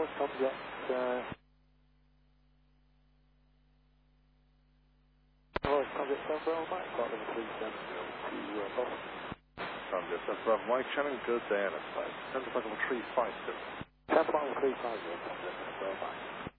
Tower, Tomjet, Tomjet 7 Bravo Mike, flight level 370 to Boston. Tomjet 7 Bravo Mike, Shannon, good day, and it's 10 to flight level 350. 10 flight level 350, Tomjet 7 Bravo Mike.